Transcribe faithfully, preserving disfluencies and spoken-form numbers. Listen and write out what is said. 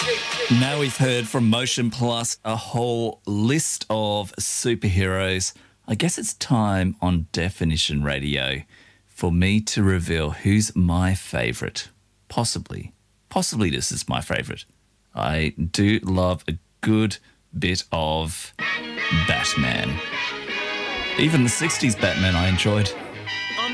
Now we've heard from Motion Plus a whole list of superheroes. I guess it's time on Definition Radio for me to reveal who's my favourite. Possibly. Possibly this is my favourite. I do love a good bit of Batman. Even the sixties Batman I enjoyed.